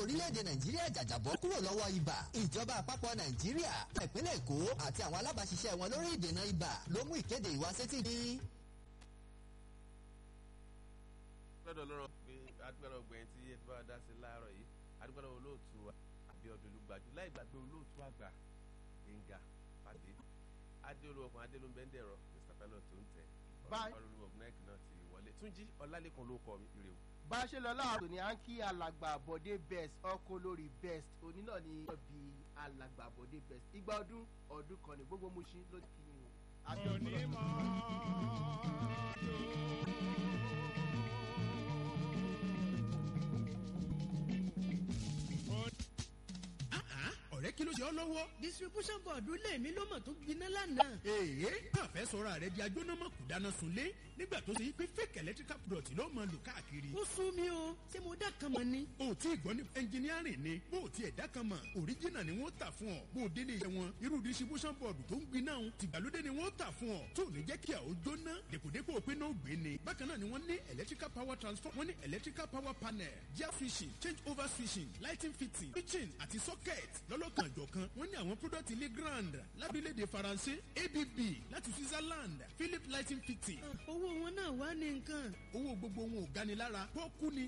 orílẹ̀-èdè Nàìjíríà jàjàbọ́ kúrò lọ́wọ́ ibà. Ìjọba àpapọ̀ Nàìjíríà, ìpínlẹ̀ Èkó àti àwọn alábàáṣiṣẹ́ wọn lórí ìdènà ibà ló mú ìkéde ìwásétí ní. lọ́dọ̀ lọ́rọ̀ pé adúgbò ọgbẹ̀yìn tí ẹ ti bá dá sí láàárọ̀ yìí adúgbò olóòtú Abíọ́dún Olúgbàjú láì gbàgbé olóòtú àgbà Gbénga Fádé adéolúwọ̀kùn adélúmbẹ́ndẹ̀rọ Mr Pilot tó ń tẹ̀ ọ̀rọ̀ nec náà ti wọlé Túnjí Ọlálékan ló kọ ire o. bá a ṣe lọ láàárọ̀ ní à ń kí alàgbà Bọ̀dé best ọkọ lórí best òní náà ni wọ́n bí alàgbà Bọ̀dé best igba ọdún kan ní gbogbo Mùṣín ló kí ni ọ̀rẹ́ kí ló ṣe ọ́ lọ́wọ́. distribution board lé mi ló mọ̀ tó gbiná lánàá. káfẹ́ sọ̀rọ̀ rẹ di ajónámọ̀kù dáná sunlé nígbà tó ṣe pé fake electrical product ló máa lò káàkiri. ó sún mi o ṣé mo dá kan mọ̀ ni. o tí ì gbọ́ ní engineering ni bó o tiẹ̀ dá kan mọ̀ original ni wọ́n tà fún ọ bó o délé iṣẹ́ wọn irú distribution board tó ń gbiná o tìgbàlódé ni wọ́n tà fún ọ tó ní jẹ́ kí a ó jóná dèkòdèkò pé náà gbé ni. bákan náà ni wọ́n ní electrical power transform wọ́n ní electrical power panel gear switching change over switching lighting fitting kitchen àti socket lọ́lọ́kanjọ̀kan wọ́n ní àwọn product ilé grand lábílẹ̀dẹ̀ Faransé ABB láti Switzerland Philip lighting fitting. owó wọn náà wá ní nǹkan. owó gbogbo wọn ò gani lára pọ́ọ́kú ni